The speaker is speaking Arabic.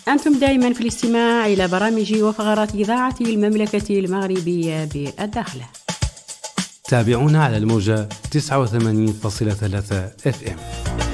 أنتم دائما في الاستماع إلى برامج وفقرات إذاعة المملكة المغربية بالداخل. تابعونا على الموجة 89.3 FM.